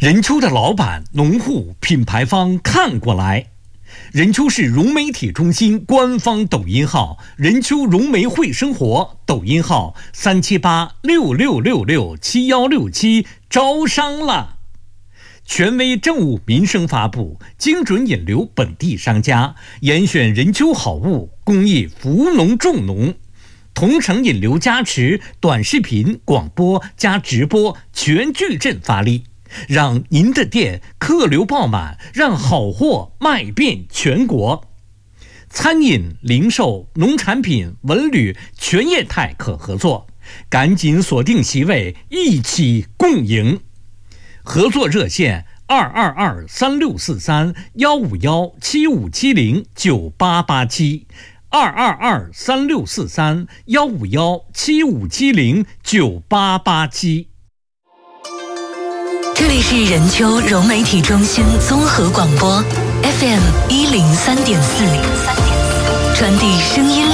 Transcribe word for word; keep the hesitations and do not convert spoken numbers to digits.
任丘的老板、农户、品牌方看过来。任丘市融媒体中心官方抖音号任丘融媒会生活，抖音号三七八六六六六七幺六七，招商了。权威政务民生发布，精准引流本地商家，严选任丘好物，公益扶农助农。同城引流加持，短视频、广播加直播全矩阵发力，让您的店客流爆满，让好货卖遍全国。餐饮、零售、农产品、文旅全业态可合作，赶紧锁定席位，一起共赢。合作热线二二二三六四三幺五幺七五七零九八八七。二二二三六四三幺五幺七五七零九八八七。 这里是任丘融媒体中心综合广播 F M 一零三点四，传递声音